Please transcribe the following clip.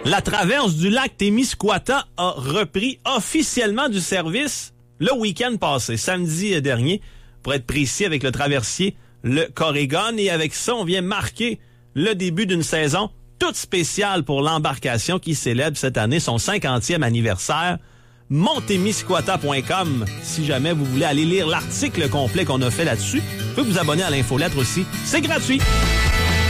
La traverse du lac Témiscouata a repris officiellement du service le week-end passé, samedi dernier, pour être précis, avec le traversier, le Corrigan. Et avec ça, on vient marquer le début d'une saison toute spéciale pour l'embarcation qui célèbre cette année son 50e anniversaire. Montémiscouata.com, si jamais vous voulez aller lire l'article complet qu'on a fait là-dessus. Vous pouvez vous abonner à l'infolettre aussi. C'est gratuit.